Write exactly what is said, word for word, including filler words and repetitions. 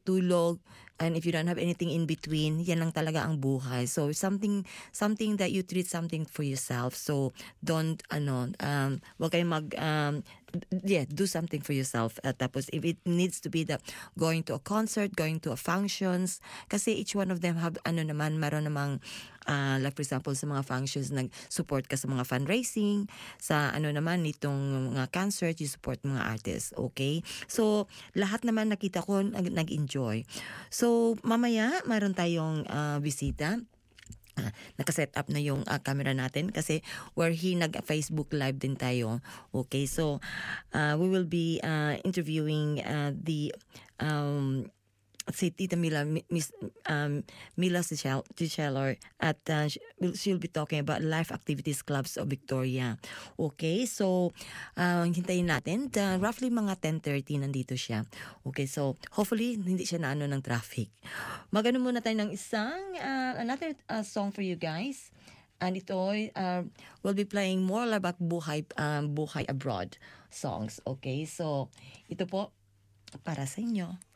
tulog, and if you don't have anything in between, yan lang talaga ang buhay. So something something that you treat something for yourself. So don't ano um wag kayong mag um yeah, do something for yourself. Uh, tapos if it needs to be the going to a concert, going to a functions, kasi each one of them have ano naman, meron namang uh, like for example sa mga functions nag-support ka sa mga fundraising, sa ano naman nitong mga concert, you support mga artists, okay? So lahat naman nakita ko nag- nag-enjoy. So mamaya meron tayong uh, bisita. Uh, nakaset up na yung uh, camera natin kasi where he nag-Facebook live din tayo. Okay, so uh, we will be uh, interviewing uh, the um, si Tita Mila, Miss um, Mila Ticheller at uh, she'll be talking about Life Activities Clubs of Victoria. Okay, so uh, hintayin natin. Uh, roughly mga ten thirty nandito siya. Okay, so hopefully hindi siya na ano ng traffic. Magano muna tayo ng isang uh, another uh, song for you guys. And ito uh, we'll be playing more about buhay um, buhay abroad songs. Okay, so ito po para sa inyo.